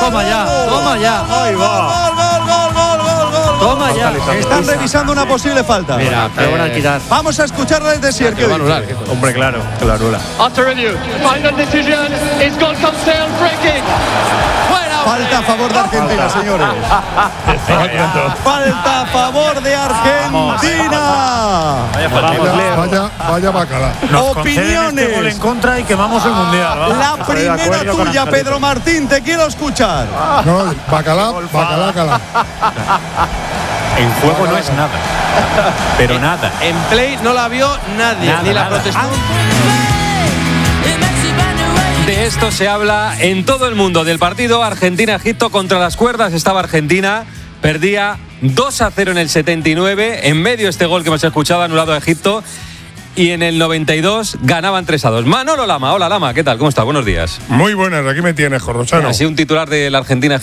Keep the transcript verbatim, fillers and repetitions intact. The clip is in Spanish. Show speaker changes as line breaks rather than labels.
toma ya, toma ya.
Ahí va.
Gol, gol, gol, gol, gol, gol.
Toma ya.
Están revisando una posible falta.
Mira, pero van a quitar.
Vamos a escucharla desde Sier.
Que lo va a anular.
Hombre, claro, que lo anula.
After review, final decision is goal Cancel, free kick.
Falta a favor de Argentina, señores. Falta a favor de Argentina.
Vaya falta.
Vaya, vaya, vaya bacala.
Opiniones.
Este gol en contra y quemamos el mundial. ¿va?
La primera tuya, Pedro Martín, te quiero escuchar.
No, bacalá, bacalá, bacalá.
En juego no es nada. Pero nada.
En play no la vio nadie,
Nada,
ni la
nada.
protestó.
De esto se habla en todo el mundo. Del partido Argentina-Egipto, contra las cuerdas estaba Argentina. Perdía dos a cero en el setenta y nueve. En medio este gol que hemos escuchado anulado a Egipto. Y en el noventa y dos ganaban tres a dos. Manolo Lama. Hola Lama, ¿qué tal? ¿Cómo está? Buenos días.
Muy buenas, aquí me tienes, Corrochano.
Ha sido un titular de la Argentina